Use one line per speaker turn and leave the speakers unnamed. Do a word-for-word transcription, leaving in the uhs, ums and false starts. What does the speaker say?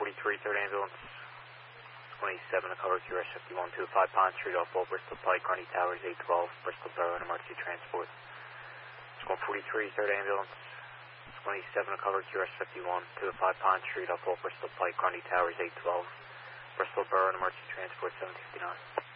forty-three, third ambulance. twenty-seven to cover Q R S fifty-one to five Pond Street off Old Bristol Pike, Kearney Towers, eight twelve, Bristol Borough, emergency transport. one forty-three, third ambulance. twenty-seven to cover Q R S fifty-one to five Pond Street off Old Bristol Pike, Kearney Towers, eight twelve, Bristol Borough, emergency transport, seven fifty-nine.